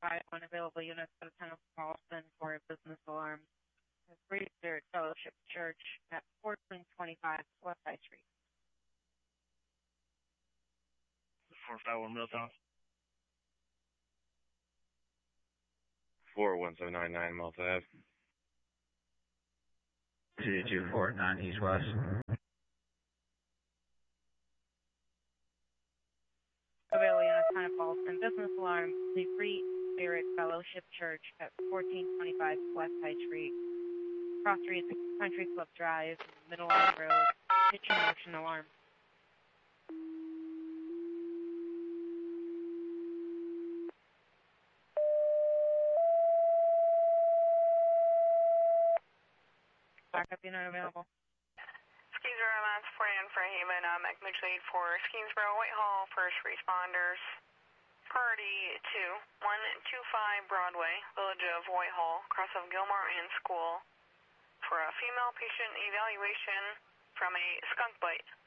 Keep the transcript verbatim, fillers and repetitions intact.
five unavailable units at ten of Charleston for a business alarm. Free Spirit Fellowship Church at fourteen twenty-five West High Street. four five one Milltown. four one seven nine nine Malta Ave. two two four nine East West. Available units ten of Charleston business alarm. The Free Spirit Fellowship Church at fourteen twenty-five West High Street. Cross Street, Country Club Drive, Middle Line Road, kitchen motion alarm. Backup unit available. Skeensboro, Mass. forty-nine Fairhaven, uh, McMitchell eight four, Skeensboro, Whitehall, first responders. Priority two, one two five Broadway, Village of Whitehall, cross of Gilmore and School, for a female patient evaluation from a skunk bite.